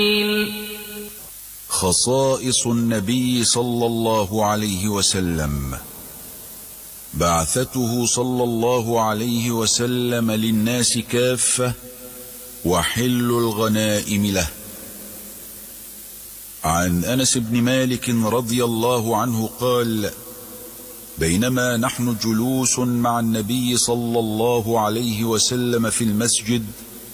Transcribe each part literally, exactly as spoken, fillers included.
خصائص النبي صلى الله عليه وسلم. بعثته صلى الله عليه وسلم للناس كافة وحل الغنائم له. عن أنس بن مالك رضي الله عنه قال: بينما نحن جلوس مع النبي صلى الله عليه وسلم في المسجد،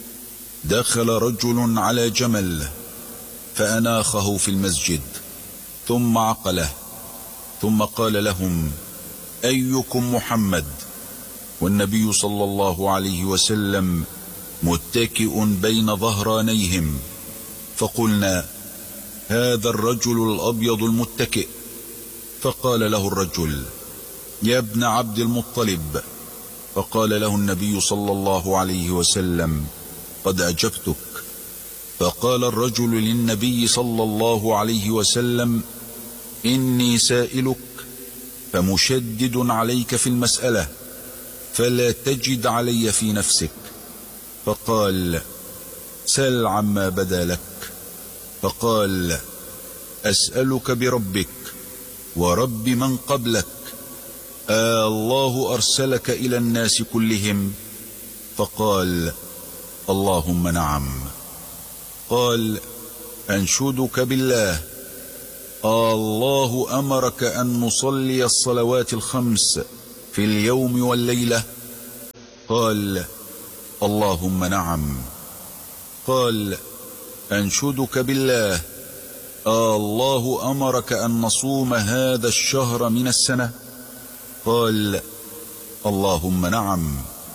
دخل رجل على جمل فأناخه في المسجد ثم عقله، ثم قال لهم: أيكم محمد؟ والنبي صلى الله عليه وسلم متكئ بين ظهرانيهم، فقلنا: هذا الرجل الأبيض المتكئ. فقال له الرجل: يا ابن عبد المطلب. فقال له النبي صلى الله عليه وسلم: قد أجبتك. فقال الرجل للنبي صلى الله عليه وسلم: إني سائلك فمشدد عليك في المسألة، فلا تجد علي في نفسك. فقال: سل عما بدا لك. فقال: أسألك بربك ورب من قبلك، آه الله أرسلك إلى الناس كلهم؟ فقال: اللهم نعم. قال: أنشدك بالله، آه الله أمرك أن نصلي الصلوات الخمس في اليوم والليلة؟ قال: اللهم نعم. قال: أنشدك بالله، آه الله أمرك أن نصوم هذا الشهر من السنة؟ قال: اللهم نعم.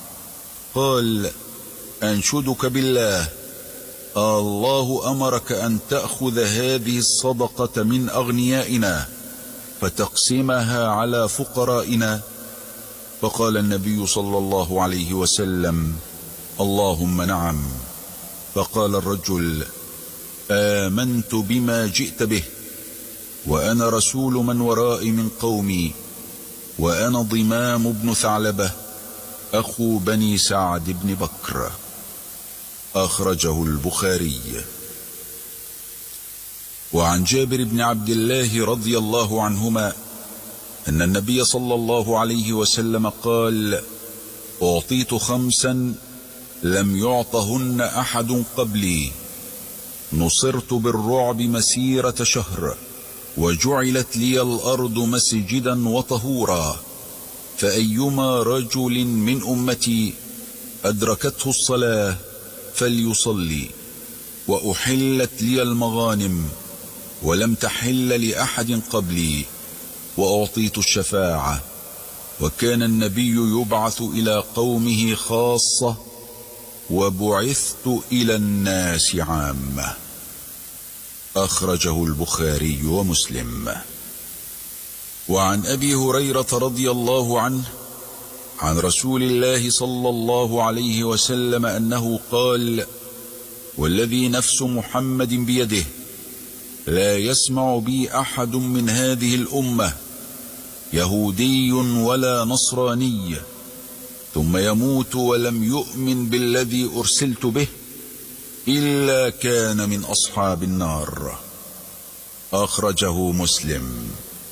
قال: أنشدك بالله، آه الله أمرك أن تأخذ هذه الصدقة من أغنيائنا فتقسمها على فقرائنا؟ فقال النبي صلى الله عليه وسلم: اللهم نعم. فقال الرجل: آمنت بما جئت به، وأنا رسول من ورائي من قومي، وأنا ضمام بن ثعلبة أخو بني سعد بن بكر. أخرجه البخاري. وعن جابر بن عبد الله رضي الله عنهما أن النبي صلى الله عليه وسلم قال: أعطيت خمسا لم يعطهن أحد قبلي، نصرت بالرعب مسيرة شهر، وجعلت لي الأرض مسجدا وطهورا، فأيما رجل من أمتي أدركته الصلاة فليصلي، وأحلت لي المغانم ولم تحل لأحد قبلي، وأعطيت الشفاعة. وكان النبي يبعث إلى قومه خاصة، وبعثت إلى الناس عامة. أخرجه البخاري ومسلم. وعن أبي هريرة رضي الله عنه عن رسول الله صلى الله عليه وسلم أنه قال: والذي نفس محمد بيده لا يسمع بي أحد من هذه الأمة يهودي ولا نصراني ثم يموت ولم يؤمن بالذي أرسلت به إلا كان من أصحاب النار. أخرجه مسلم.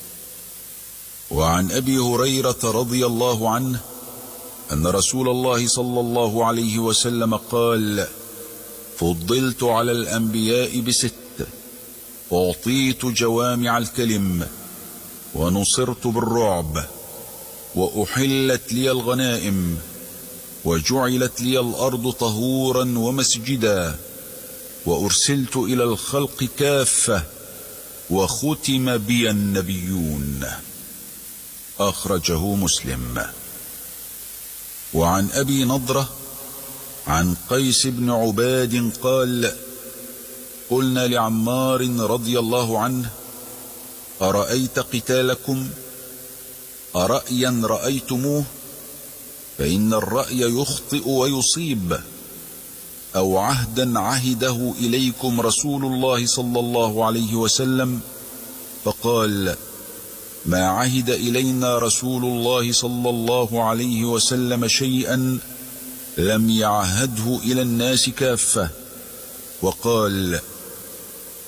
وعن أبي هريرة رضي الله عنه أن رسول الله صلى الله عليه وسلم قال: فضلت على الأنبياء بست، أعطيت جوامع الكلم، ونصرت بالرعب، وأحلت لي الغنائم، وجعلت لي الأرض طهورا ومسجدا، وأرسلت إلى الخلق كافة، وختم بي النبيون. أخرجه مسلم. وعن أبي نضرة عن قيس بن عباد قال: قلنا لعمار رضي الله عنه: أرأيت قتالكم؟ أرأيا رأيتموه؟ فإن الرأي يخطئ ويصيب، أو عهدا عهده إليكم رسول الله صلى الله عليه وسلم؟ فقال: ما عهد إلينا رسول الله صلى الله عليه وسلم شيئا لم يعهده إلى الناس كافة. وقال: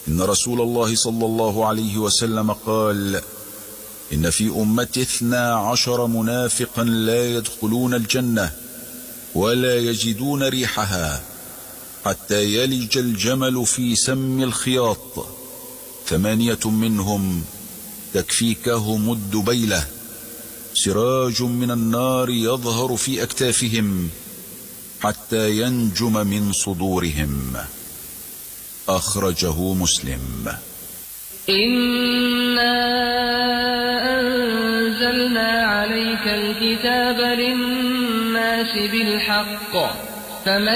إن رسول الله صلى الله عليه وسلم قال: إن في أمتي اثنا عشر منافقا لا يدخلون الجنة ولا يجدون ريحها حتى يلج الجمل في سم الخياط، ثمانية منهم تكفيكهم الدبيلة، سراج من النار يظهر في أكتافهم حتى ينجم من صدورهم. أخرجه مسلم. إنا أنزلنا عليك الكتاب للناس بالحق، فمن